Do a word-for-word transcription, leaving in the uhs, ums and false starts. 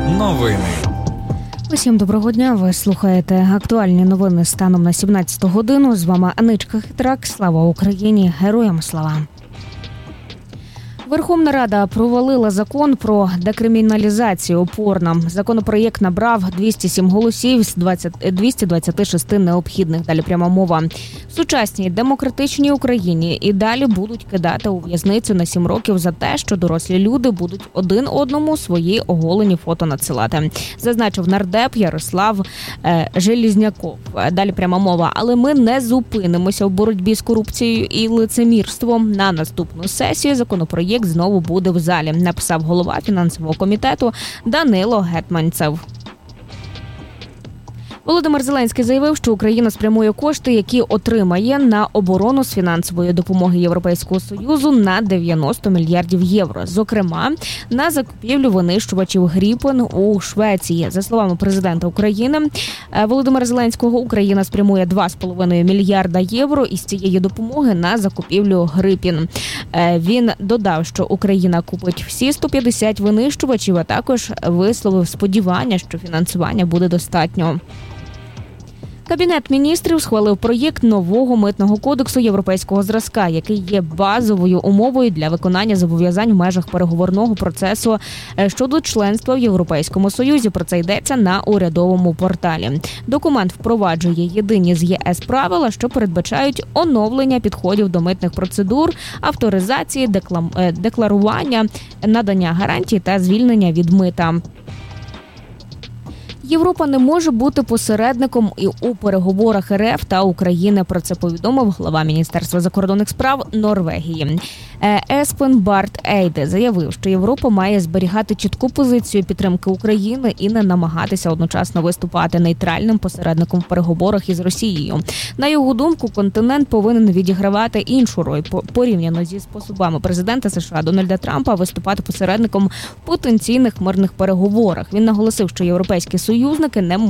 Новини. Усім доброго дня. Ви слухаєте актуальні новини станом на сімнадцяту годину. З вами Аничка Хитрак. Слава Україні! Героям слава! Верховна Рада провалила закон про декриміналізацію опорна. Законопроєкт набрав двісті сім голосів з двохсот двадцяти шести необхідних. Далі пряма мова. В сучасній демократичній Україні і далі будуть кидати у в'язницю на сім років за те, що дорослі люди будуть один одному свої оголені фото надсилати. Зазначив нардеп Ярослав е, Желізняков. Далі пряма мова. Але ми не зупинимося в боротьбі з корупцією і лицемірством. На наступну сесію законопроєкт знову буде в залі, написав голова фінансового комітету Данило Гетманцев. Володимир Зеленський заявив, що Україна спрямує кошти, які отримає на оборону з фінансової допомоги Європейського Союзу на дев'яносто мільярдів євро. Зокрема, на закупівлю винищувачів Гріпен у Швеції. За словами президента України Володимира Зеленського, Україна спрямує два з половиною мільярда євро із цієї допомоги на закупівлю Гріпен. Він додав, що Україна купить всі сто п'ятдесят винищувачів, а також висловив сподівання, що фінансування буде достатньо. Кабінет міністрів схвалив проєкт нового митного кодексу європейського зразка, який є базовою умовою для виконання зобов'язань в межах переговорного процесу щодо членства в Європейському Союзі. Про це йдеться на урядовому порталі. Документ впроваджує єдині з ЄС правила, що передбачають оновлення підходів до митних процедур, авторизації, декларування, надання гарантій та звільнення від мита. Європа не може бути посередником і у переговорах РФ та України. Про це повідомив глава Міністерства закордонних справ Норвегії. Еспен Барт Ейде заявив, що Європа має зберігати чітку позицію підтримки України і не намагатися одночасно виступати нейтральним посередником в переговорах із Росією. На його думку, континент повинен відігравати іншу роль порівняно зі способами президента США Дональда Трампа виступати посередником в потенційних мирних переговорах. Він наголосив, що європейські союзники не